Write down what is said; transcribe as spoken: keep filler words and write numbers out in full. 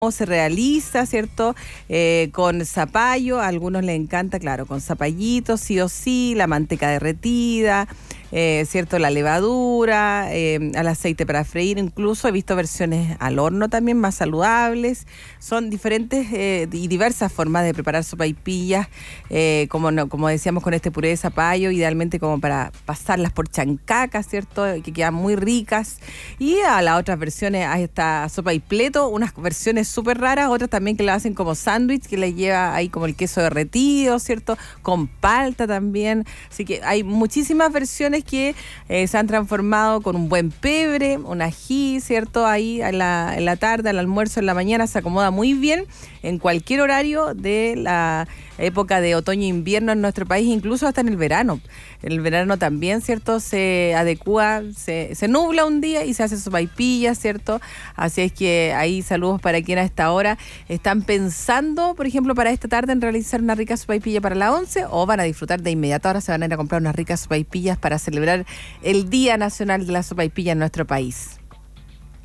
se realiza, ¿cierto? Eh, con zapallo, a algunos les encanta, claro, con zapallito, sí o sí, la manteca derretida, eh, ¿cierto? La levadura, eh, al aceite para freír, incluso he visto versiones al horno también más saludables. Son diferentes eh, y diversas formas de preparar sopaipillas, eh, como, no, como decíamos con este puré de zapallo, idealmente como para pasarlas por chancacas, ¿cierto? Que quedan muy ricas. Y a las otras versiones hay esta sopa y pleto, unas versiones súper raras, otras también que la hacen como sándwich, que le lleva ahí como el queso derretido, ¿cierto? Con palta también. Así que hay muchísimas versiones que eh, se han transformado con un buen pebre, un ají, ¿cierto? Ahí en la, en la tarde, al almuerzo, en la mañana, se acomoda muy bien en cualquier horario de la época de otoño e invierno en nuestro país, incluso hasta en el verano. En el verano también, ¿cierto? Se adecua, se, se nubla un día y se hace sopaipilla, ¿cierto? Así es que ahí saludos para quienes a esta hora están pensando, por ejemplo, para esta tarde en realizar una rica sopaipilla para la once, o van a disfrutar de inmediato. Ahora se van a ir a comprar unas ricas sopaipillas para celebrar el Día Nacional de la Sopaipilla en nuestro país.